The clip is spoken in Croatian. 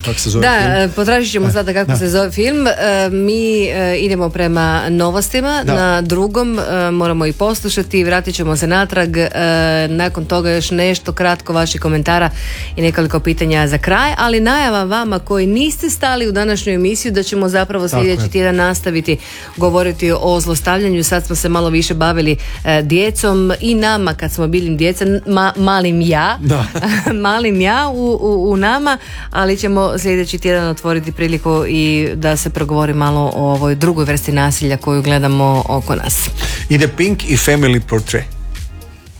kako se zove film. Da, potražit ćemo sada kako se zove film. Mi idemo prema novostima, na drugom moramo i poslušati, vratit ćemo se natrag, nakon toga još nešto kratko vaših komentara i nekoliko pitanja za kraj, ali najava vama koji niste stali u današnju emisiju da ćemo zapravo sljedeći tjedan nastaviti govoriti o zlostavljanju. Sad smo se malo više bavili djecom i nama kad smo bili djeca, malim ja u nama, ali ćemo sljedeći tjedan otvoriti priliku i da se progovori malo o ovoj drugoj vrsti nasilja koju gledamo oko nas. Ide Pink i Family Portrait.